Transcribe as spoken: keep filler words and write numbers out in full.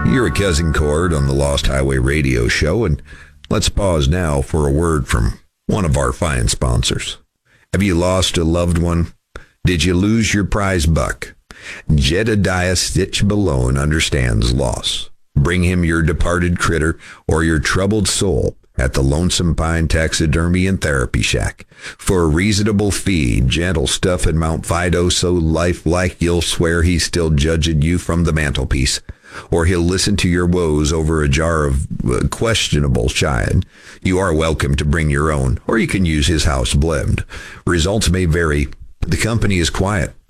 You're a Cousin Cord on the Lost Highway Radio Show, and let's pause now for a word from one of our fine sponsors. Have you lost a loved one? Did you lose your prize buck? Jedediah Stitch Balone understands loss. Bring him your departed critter or your troubled soul at the Lonesome Pine Taxidermy and Therapy Shack. For a reasonable fee, gentle stuff in Mount Fido so lifelike you'll swear he's still judging you from the mantelpiece. Or he'll listen to your woes over a jar of uh, questionable shine. You are welcome to bring your own, or you can use his house blend. Results may vary. The company is quiet.